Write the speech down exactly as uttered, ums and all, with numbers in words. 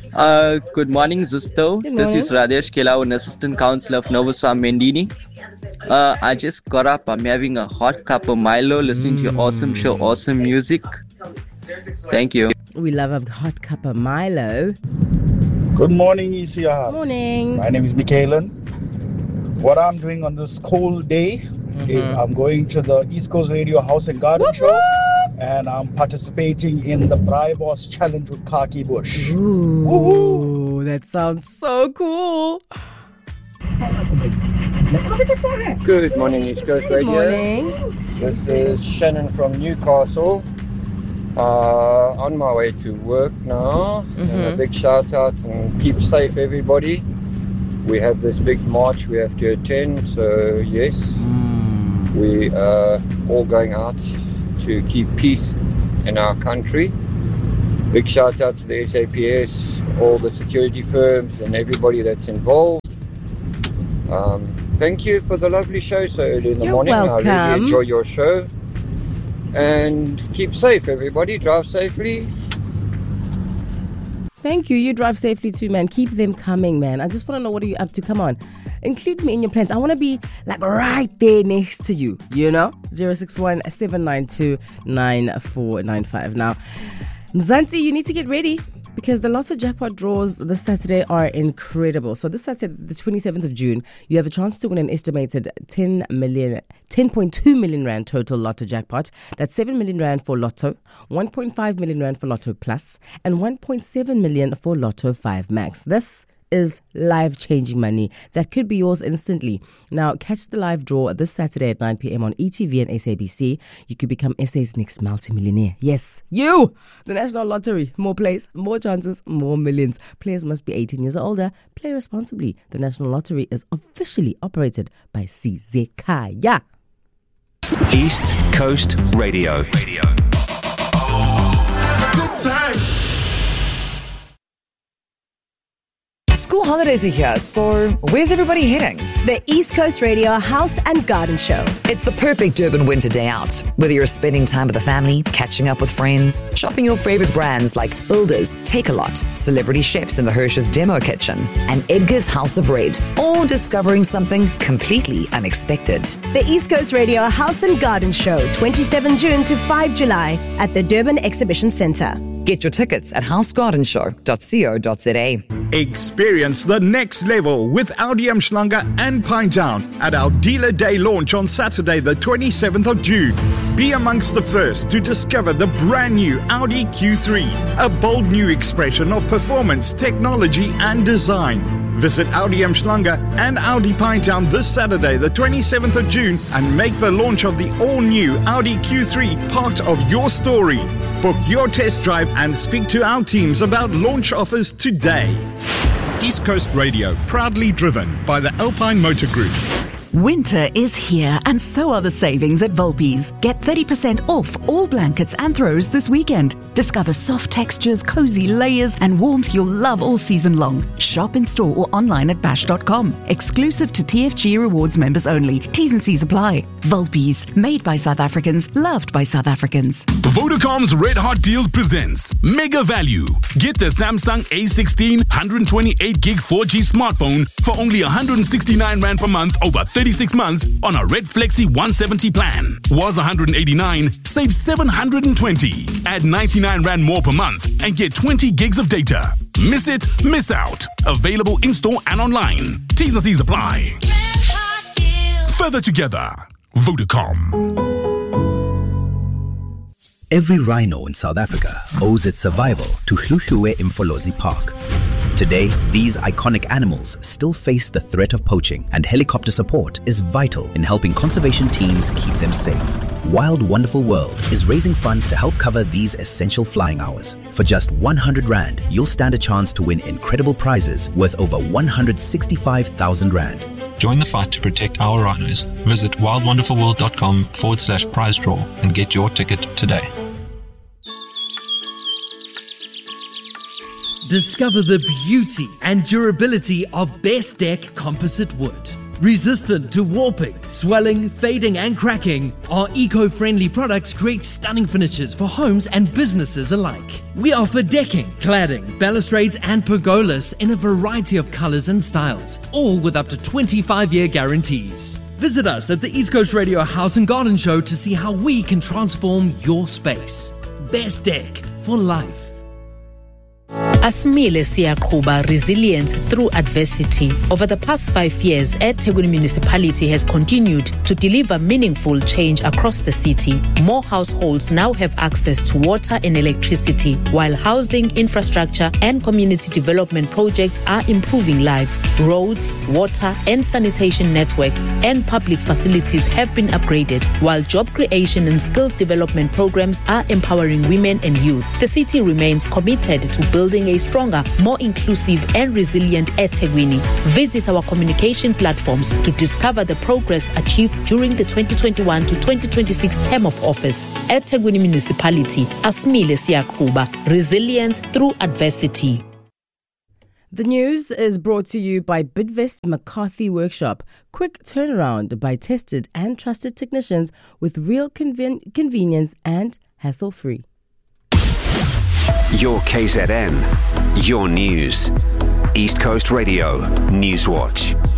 Uh, good morning, Zusto. Good This morning. is Radesh Kelau, an assistant councillor of Novoswam Mendini. Uh, I just got up. I'm having a hot cup of Milo, listening to your awesome show, awesome music. Thank you. We love a hot cup of Milo. Good morning, E C R. Morning. My name is Michaelan. What I'm doing on this cold day mm-hmm. is I'm going to the East Coast Radio House and Garden Whoop, Show, whoop. and I'm participating in the Bri Boss Challenge with Khaki Bush. Ooh, Woo-hoo. That sounds so cool. Good morning, East Coast Good Radio. morning. This is Shannon from Newcastle. Uh, on my way to work now. Mm-hmm. And a big shout out and keep safe, everybody. We have this big march we have to attend, so yes, Mm. we are all going out to keep peace in our country. Big shout out to the S A P S, all the security firms and everybody that's involved. Um, thank you for the lovely show so early in the You're morning. welcome. I really enjoy your show. And keep safe, everybody. Drive safely. Thank you. You drive safely too, man. Keep them coming, man. I just want to know what are you up to. Come on. Include me in your plans. I want to be like right there next to you, you know? zero six one, seven nine two, nine four nine five. Now, Mzansi, you need to get ready because the Lotto jackpot draws this Saturday are incredible. So this Saturday, the twenty-seventh of June, you have a chance to win an estimated ten million, ten point two million rand total Lotto jackpot. That's seven million rand for Lotto, one point five million rand for Lotto Plus, and one point seven million for Lotto five Max. This is life-changing money that could be yours instantly. Now, catch the live draw this Saturday at nine p.m. on E T V and S A B C. You could become S A's next multimillionaire. Yes, you! The National Lottery. More plays, more chances, more millions. Players must be eighteen years or older. Play responsibly. The National Lottery is officially operated by Sizekaya. East Coast Radio. Radio. Good times. School holidays are here, so where's everybody heading? The East Coast Radio House and Garden Show. It's the perfect Durban winter day out. Whether you're spending time with the family, catching up with friends, shopping your favorite brands like Builders, Take-A-Lot, Celebrity Chefs in the Hirsch's Demo Kitchen, and Edgar's House of Red, or discovering something completely unexpected. The East Coast Radio House and Garden Show, twenty-seventh of June to fifth of July at the Durban Exhibition Centre. Get your tickets at house garden show dot co dot za. Experience the next level with Audi Umhlanga and Pinetown at our Dealer Day launch on Saturday, the twenty-seventh of June. Be amongst the first to discover the brand new Audi Q three, a bold new expression of performance, technology and design. Visit Audi Umhlanga and Audi Pinetown this Saturday, the twenty-seventh of June, and make the launch of the all-new Audi Q three part of your story. Book your test drive and speak to our teams about launch offers today. East Coast Radio, proudly driven by the Alpine Motor Group. Winter is here, and so are the savings at Volpi's. Get thirty percent off all blankets and throws this weekend. Discover soft textures, cozy layers, and warmth you'll love all season long. Shop in store or online at bash dot com. Exclusive to T F G Rewards members only. T's and C's apply. Volpi's, made by South Africans, loved by South Africans. Vodacom's Red Hot Deals presents Mega Value. Get the Samsung A sixteen one twenty-eight gig four G smartphone for only one hundred sixty-nine rand per month over thirty-six months on a Red Flexi one seventy plan. Was one hundred eighty-nine, save seven hundred twenty. Add ninety-nine rand more per month and get twenty gigs of data. Miss it, miss out. Available in-store and online. T's and C's apply. Further together. Vodacom. Every rhino in South Africa owes its survival to Hluhluwe Imfolozi Park. Today, these iconic animals still face the threat of poaching, and helicopter support is vital in helping conservation teams keep them safe. Wild Wonderful World is raising funds to help cover these essential flying hours. For just one hundred rand, you'll stand a chance to win incredible prizes worth over one hundred sixty-five thousand rand. Join the fight to protect our rhinos. Visit wildwonderfulworld.com forward slash prize draw and get your ticket today. Discover the beauty and durability of Best Deck composite wood. Resistant to warping, swelling, fading and cracking, our eco-friendly products create stunning finishes for homes and businesses alike. We offer decking, cladding, balustrades and pergolas in a variety of colors and styles, all with up to twenty-five year guarantees. Visit us at the East Coast Radio House and Garden Show to see how we can transform your space. Best Deck for life. Asmile Siyaqhuba Resilience Through Adversity. Over the past five years, eThekwini Municipality has continued to deliver meaningful change across the city. More households now have access to water and electricity, while housing, infrastructure, and community development projects are improving lives. Roads, water, and sanitation networks and public facilities have been upgraded, while job creation and skills development programs are empowering women and youth. The city remains committed to building a stronger, more inclusive and resilient eThekwini. Visit our communication platforms to discover the progress achieved during the twenty twenty-one to twenty twenty-six term of office. eThekwini Municipality, Asmile Siyaqhuba, Resilience Through Adversity. The news is brought to you by Bidvest McCarthy Workshop. Quick turnaround by tested and trusted technicians with real conven- convenience and hassle-free. Your K Z N, your news. East Coast Radio Newswatch.